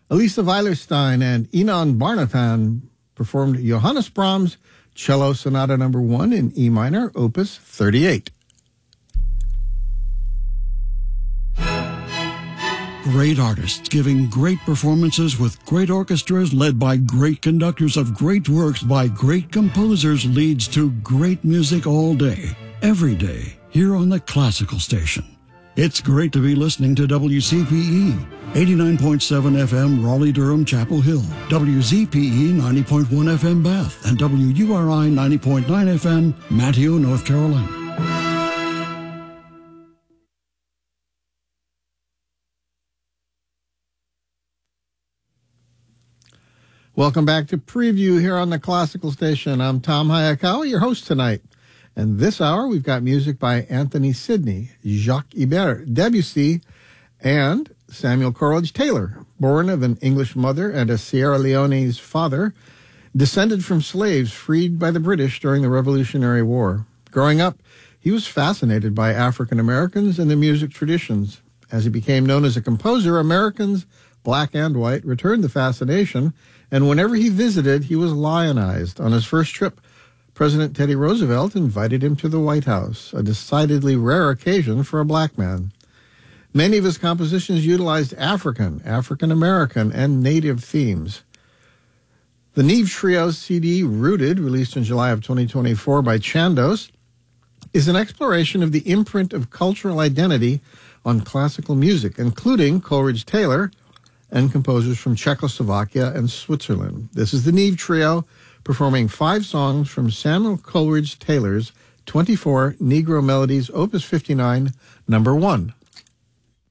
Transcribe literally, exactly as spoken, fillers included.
Elisa Weilerstein and Inan Barnathan performed Johannes Brahms' Cello Sonata Number One in E minor, Opus thirty-eight. Great artists giving great performances with great orchestras led by great conductors of great works by great composers leads to great music all day, every day, here on the Classical Station. It's great to be listening to W C P E, eighty-nine point seven F M Raleigh-Durham Chapel Hill, W Z P E ninety point one F M Bath, and W U R I ninety point nine F M Manteo, North Carolina. Welcome back to Preview here on the Classical Station. I'm Tom Hayakawa, your host tonight. And this hour, we've got music by Anthony Sidney, Jacques Ibert, Debussy, and Samuel Coleridge Taylor, born of an English mother and a Sierra Leone's father, descended from slaves freed by the British during the Revolutionary War. Growing up, he was fascinated by African Americans and their music traditions. As he became known as a composer, Americans, black and white, returned the fascination, and whenever he visited, he was lionized. On his first trip, President Teddy Roosevelt invited him to the White House, a decidedly rare occasion for a black man. Many of his compositions utilized African, African-American, and Native themes. The Neve Trio C D, Rooted, released in July of twenty twenty-four by Chandos, is an exploration of the imprint of cultural identity on classical music, including Coleridge Taylor and composers from Czechoslovakia and Switzerland. This is the Neve Trio, performing five songs from Samuel Coleridge Taylor's twenty-four Negro Melodies, Opus fifty-nine, number one.